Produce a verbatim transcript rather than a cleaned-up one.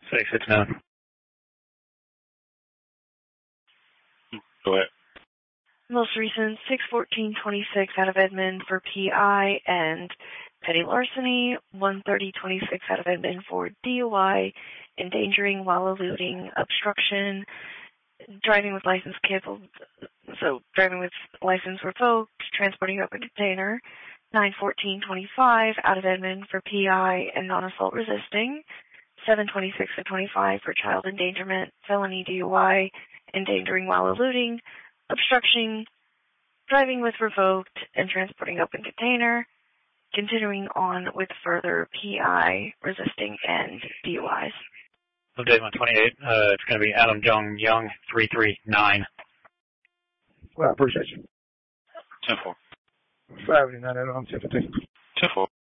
six six nine. Go ahead. Most recent, six fourteen twenty-six out of Edmond for P I and petty larceny, one thirty twenty-six out of Edmond for D U I, endangering while eluding, obstruction, driving with license canceled, so driving with license revoked, transporting open container, nine fourteen twenty-five out of Edmond for P I and non-assault resisting, seven twenty-six to twenty-five for child endangerment, felony D U I, endangering while eluding, obstruction, driving with revoked, and transporting open container, continuing on with further P I, resisting, and D U Is. Update one twenty-eight, uh, it's going to be Adam Jung Young, three three nine. Well, I appreciate you. ten four. five eighty-nine, I'm ten fifteen. ten four.